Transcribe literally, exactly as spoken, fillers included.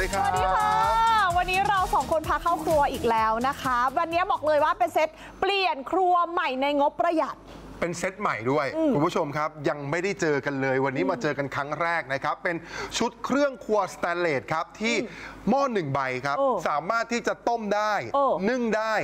ดีครับสวัสดีค่ะวันนี้เราสองคนพาเข้าครัวอีกแล้วนะคะวันนี้บอกเลยว่าเป็นเซตเปลี่ยนครัวใหม่ในงบประหยัดเป็นเซตใหม่ด้วยคุณผู้ชมครับยังไม่ได้เจอกันเลยวันนี้มาเจอกันครั้งแรกนะครับเป็นชุดเครื่องครัวสแตนเลสครับที่หม้อหนึ่งใบครับสามารถที่จะต้มได้นึ่งได้